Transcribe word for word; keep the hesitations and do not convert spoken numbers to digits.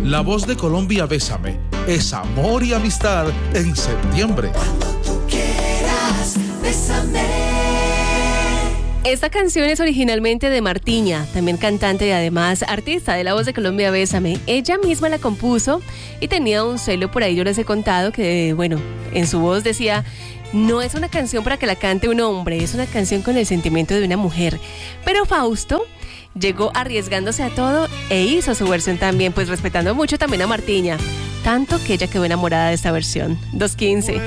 La Voz de Colombia, Bésame, es amor y amistad en septiembre. Tú quieras, bésame. Esta canción es originalmente de Martiña, también cantante y además artista de La Voz de Colombia, Bésame. Ella misma la compuso y tenía un celo por ahí, yo les he contado que, bueno, en su voz decía: no es una canción para que la cante un hombre, es una canción con el sentimiento de una mujer. Pero Fausto llegó arriesgándose a todo e hizo su versión también, pues respetando mucho también a Martiña, tanto que ella quedó enamorada de esta versión. dos quince.